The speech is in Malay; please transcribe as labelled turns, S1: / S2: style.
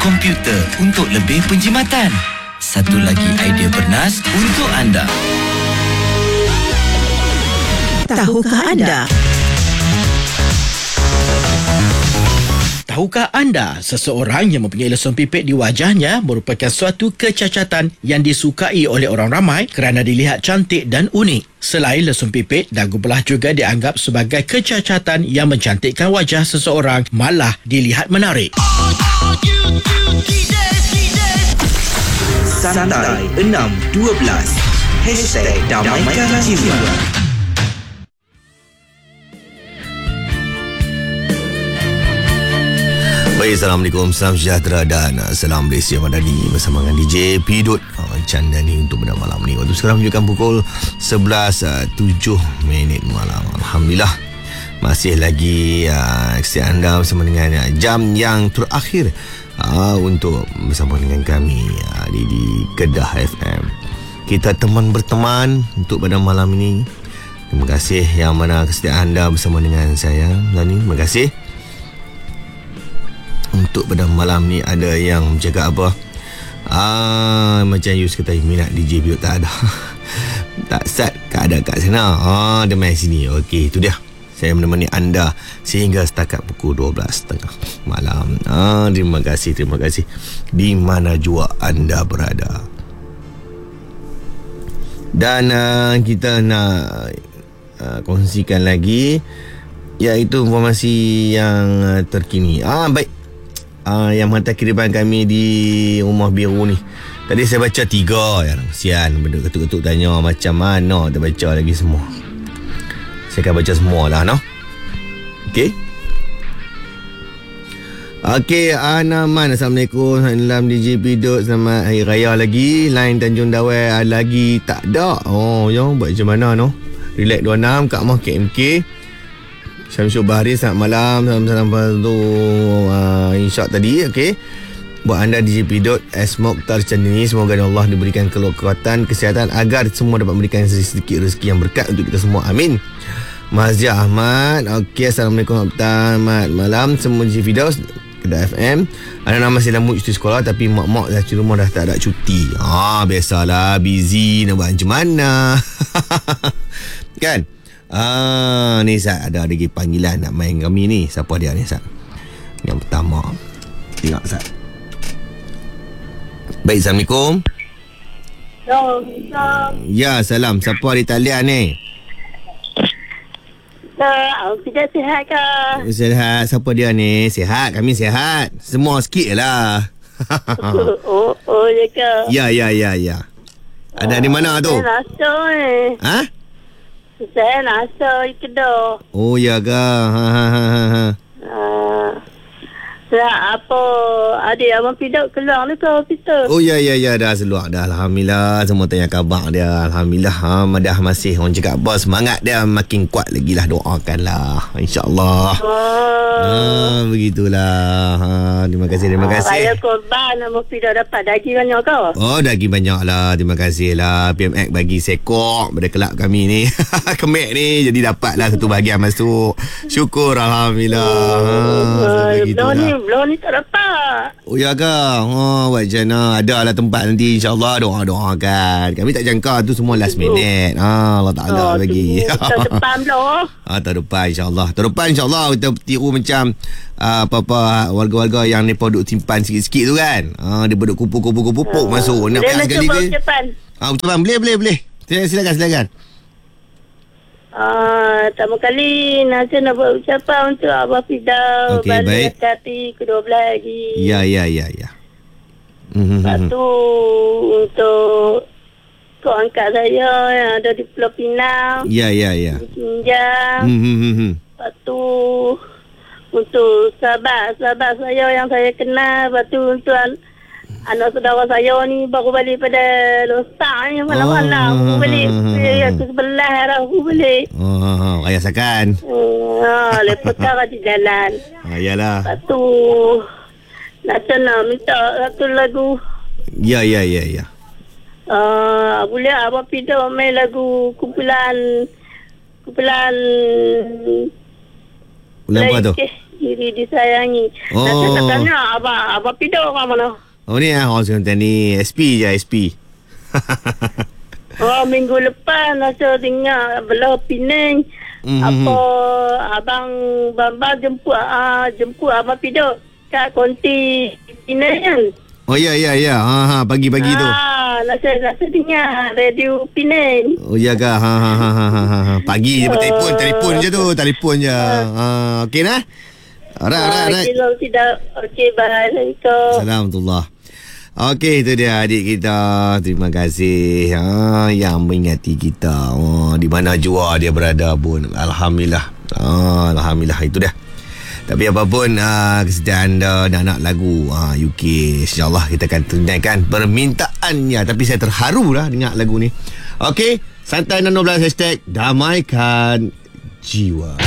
S1: komputer untuk lebih penjimatan. Satu lagi idea bernas untuk anda.
S2: Tahukah anda? Tahukah anda seseorang yang mempunyai lesung pipit di wajahnya merupakan suatu kecacatan yang disukai oleh orang ramai kerana dilihat cantik dan unik. Selain lesung pipit, dagu belah juga dianggap sebagai kecacatan yang mencantikkan wajah seseorang, malah dilihat menarik.
S3: Santai 612 #Damaikan Jiwa.
S4: Baik, Assalamualaikum, salam sejahtera dan salam Malaysia Madani bersama dengan DJ Pidot Candani untuk pada malam ni. Waktu sekarang menunjukkan pukul 11.07 malam. Alhamdulillah, masih lagi setia anda bersama dengan jam yang terakhir untuk bersama dengan kami di Kedah FM. Kita teman berteman untuk pada malam ini. Terima kasih yang mana kesetiaan anda bersama dengan saya Lani. Terima kasih. Untuk pada malam ni ada yang cakap apa? Macam Yus kata minat DJ Biot tak ada. Tak start, tak ada kat sana. Dia main sini. Okey, itu dia. Saya menemani anda sehingga setakat pukul 12.30 malam. Terima kasih. Di mana jua anda berada. Dan kita nak kongsikan lagi, iaitu informasi yang terkini. Baik. Yang menghantar kiriman kami di Rumah Biru ni. Tadi saya baca 3 yang sian benda ketuk-ketuk tanya macam mana tak baca lagi semua. Saya akan baca semua lah, no? Okey, Anaman, Assalamualaikum. Salam DJ Pidot, selamat Hari Raya lagi. Line Tanjung Dawai lagi tak ada. Ya, buat macam mana, no? Relax 26 Kak Mah KMK. Syamsul Bahri, selamat malam. Salam untuk InsyaAllah tadi. Okey, buat anda DJ Pidot Mokhtar Candini, semoga Allah diberikan kekuatan, kesihatan agar semua dapat memberikan sedikit rezeki yang berkat untuk kita semua. Amin. Mazia Ahmad. Okey, Assalamualaikum. Selamat malam semua DJ Pidot Kedah FM. Ada nama saya Lamut cuti sekolah, tapi mak-mak dah cuti rumah dah tak ada cuti. Biasalah, busy nak buat macam mana. Kan? Ni Sat, ada lagi panggilan nak main kami ni. Siapa dia ni Sat? Yang pertama, tengok Sat. Baik, Assalamualaikum. Ya, salam. Siapa di talian ni?
S5: Kita sihat ke?
S4: Sihat. Siapa dia ni? Sihat, kami sihat. Semua sikit lah.
S5: Ya ke?
S4: Ya. Ada di mana tu?
S5: Saya rasa Saya rasa Kedah.
S4: Oh, ya ke?
S5: Apa adik Abang Pidot keluar ni ke hospital?
S4: Oh, ya. Dah seluar dah. Alhamdulillah. Semua tanya khabar dia. Alhamdulillah. Dah masih orang cakap apa, semangat dia makin kuat lagi lah. Doakanlah. InsyaAllah. Begitulah. Terima kasih.
S5: Saya korban Abang Pidot dapat daging banyak ke?
S4: Oh, daging banyak lah. Terima kasih lah. PMX bagi sekok pada kelab kami ni. Kemek ni. Jadi dapatlah satu bahagian masuk. Syukur. Alhamdulillah.
S5: Belum ni tak dapat.
S4: Oh, ya ke? Buat macam mana? Ada lah tempat nanti, InsyaAllah. Doakan. Kami tak jangka tu semua last minute. Allah Ta'ala bagi.
S5: Tahun depan belum.
S4: Tahun depan, InsyaAllah. Tahun depan, InsyaAllah kita tiru macam apa-apa warga-warga yang mereka duk simpan sikit-sikit tu kan. Dia duk kumpul-kumpul masuk. Nak
S5: boleh
S4: sekali ke?
S5: ucapan.
S4: Boleh. Silakan.
S5: Pertama kali Nazir nak buat ucapan untuk Abang Pidot.
S4: Okey, baik.
S5: Hati ke-12 lagi.
S4: Ya.
S5: Lepas tu untuk kau angkat saya yang ada di Pulau Pinang.
S4: Ya.
S5: Di Kinjang. Lepas tu untuk sahabat saya yang saya kenal. Lepas tu untuk anak saudara saya ni baru balik pada Lostak ni malam-malam. Aku balik aku sebelah dah aku balik.
S4: Raya sakan.
S5: Lepas tu jalan.
S4: Yalah.
S5: Lepas tu nak minta satu lagu.
S4: Ya.
S5: Boleh Abang Pidot main lagu kumpulan
S4: Bulan apa tu?
S5: diri disayangi.
S4: Oh.
S5: Saya nak tanya Abang Pido kat mana?
S4: Oh ni sebentar ni SP je SP.
S5: Minggu lepas saya tinggal belah Penang. Abang Bambang jemput Abang Pido kat konti Penang kan.
S4: Oh ya. Pagi-pagi tu.
S5: Nak saya dengar radio Penang.
S4: Oh ya ke? Pagi je telefon je tu. Telefon je. Okey nah. Alright.
S5: Kalau tidak, okey, bye.
S4: Assalamualaikum. Okey, itu dia adik kita. Terima kasih yang mengingati kita. Di mana jua dia berada pun. Alhamdulillah. Alhamdulillah, itu dia. Tapi apapun kesediaan anda nak lagu UK, insyaAllah kita akan tunaikan permintaannya. Tapi saya terharu lah dengar lagu ni. Okey, Santai 612 #Damaikan Jiwa.